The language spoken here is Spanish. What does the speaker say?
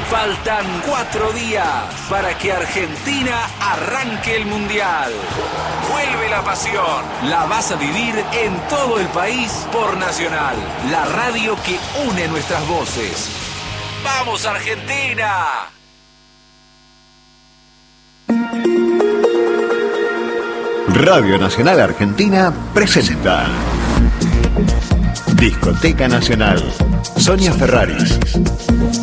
Faltan 4 días para que Argentina arranque el Mundial. Vuelve la pasión. La vas a vivir en todo el país por Nacional, la radio que une nuestras voces. ¡Vamos, Argentina! Radio Nacional Argentina presenta Discoteca Nacional. Sonia Ferraris.